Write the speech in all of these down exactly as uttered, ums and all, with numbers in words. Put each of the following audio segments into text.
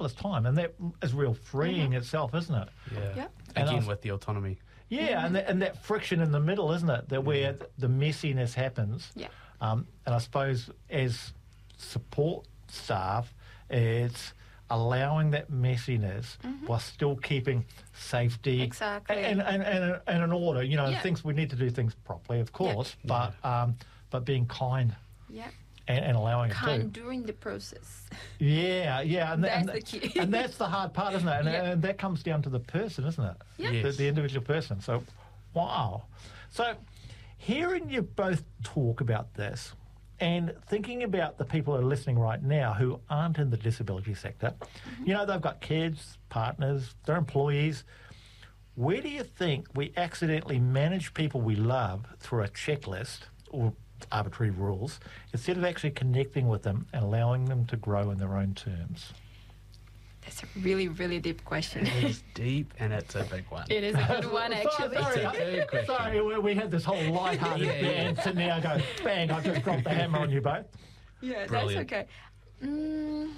less time, and that is real freeing Mm-hmm. itself, isn't it? Yeah. Yeah. And I Again, was- with the autonomy. Yeah, Mm-hmm. and, that, and that friction in the middle, isn't it? That where the messiness happens. Yeah. Um, and I suppose as support staff, it's allowing that messiness while still keeping safety Exactly. and, and, and, and an order. You know, Yeah. things we need to do things properly, of course, but um, but being kind Yeah. and, and allowing Kind it to. during the process. Yeah, yeah, and, That's and, the key. and that's the hard part, isn't it? And, Yeah. and that comes down to the person, isn't it? Yeah. The, Yes. the individual person. So, wow. So, hearing you both talk about this and thinking about the people who are listening right now who aren't in the disability sector, Mm-hmm. you know, they've got kids, partners, they're employees. Where do you think we accidentally manage people we love through a checklist or arbitrary rules instead of actually connecting with them and allowing them to grow in their own terms? That's a really, really deep question. It's deep and it's a big one. It is a good one, Sorry, actually. sorry, It's a big question. sorry, we, we had this whole light-hearted Yeah, yeah. and sitting there go, bang, I just dropped the hammer on you both. Yeah, Brilliant. that's okay. Mm,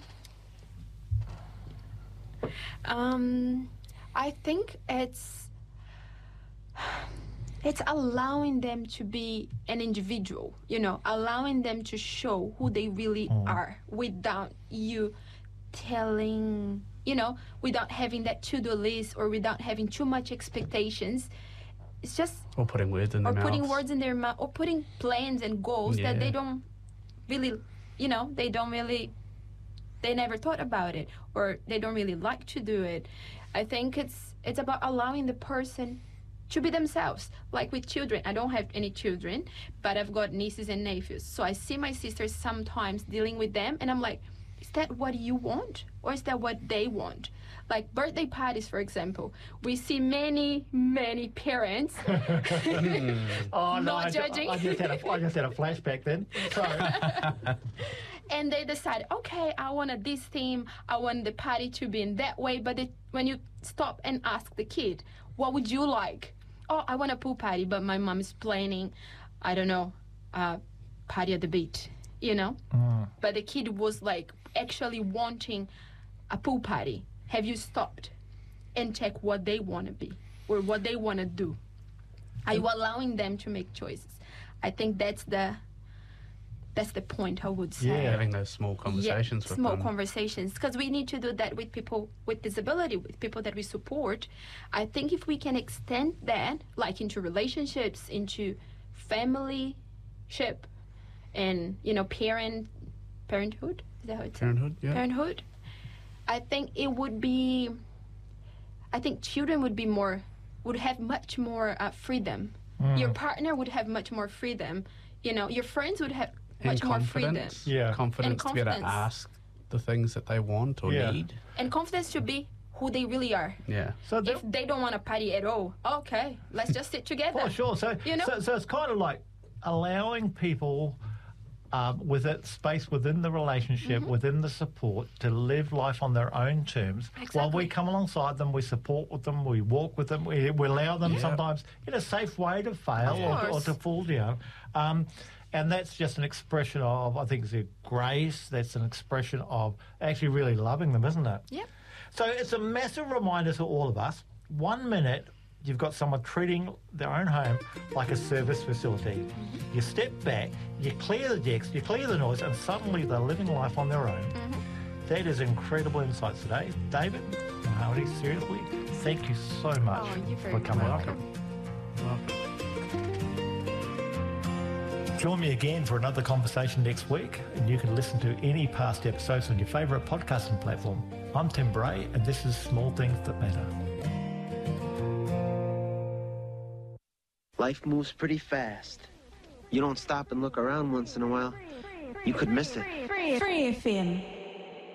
um, I think it's it's allowing them to be an individual, you know, allowing them to show who they really are without you telling, you know, without having that to-do list or without having too much expectations. It's just Or putting words in their or mouths. putting words in their mouth or putting plans and goals that Yeah. they don't really, you know, they don't really, they never thought about it or they don't really like to do it. I think it's it's about allowing the person to be themselves. Like with children, I don't have any children, but I've got nieces and nephews. So I see my sisters sometimes dealing with them and I'm like, is that what you want or is that what they want? Like birthday parties, for example, we see many, many parents. Oh, no, Not I, ju- judging. I, just had a, I just had a flashback then. Sorry. And they decide, okay, I want a this theme, I want the party to be in that way. But it, when you stop and ask the kid, what would you like? Oh, I want a pool party, but my mom is planning, I don't know, uh, party at the beach, you know? Mm. But the kid was like actually wanting a pool party. Have you stopped and check what they want to be or what they want to do? Are you allowing them to make choices? I think that's the that's the point, I would say. Yeah. Having those small conversations yeah, with small them. conversations, because we need to do that with people with disability, with people that we support. I think if we can extend that, like into relationships, into familyship, and you know, parent, parenthood. Is that how it's Parenthood, yeah. Parenthood. I think it would be. I think children would be more, would have much more uh, freedom. Mm. Your partner would have much more freedom. You know, your friends would have And much more freedom. confidence. Yeah. Confidence, And to be able to confidence. ask the things that they want or Yeah. need. And confidence should be who they really are. Yeah. So that, If they don't want to party at all, okay, let's just sit together. oh, sure. So, You know? so, so it's kind of like allowing people um, with that space within the relationship, Mm-hmm. within the support, to live life on their own terms. While we Exactly. come alongside them, we support with them, we walk with them, we, we allow them Yeah. sometimes in a safe way to fail Of or, to- or course. to fall down. Um, and that's just an expression of, I think, it's a grace. That's an expression of actually really loving them, isn't it? Yep. So it's a massive reminder to all of us. One minute, you've got someone treating their own home like a service facility. You step back, you clear the decks, you clear the noise, and suddenly they're living life on their own. That is incredible insights today. David and Hardy, seriously, thank you so much Oh, you're very for coming welcome. on. Welcome. Join me again for another conversation next week, and you can listen to any past episodes on your favourite podcasting platform. I'm Tim Bray, and this is Small Things That Matter. Life moves pretty fast. You don't stop and look around once in a while, you could miss it. Free F M.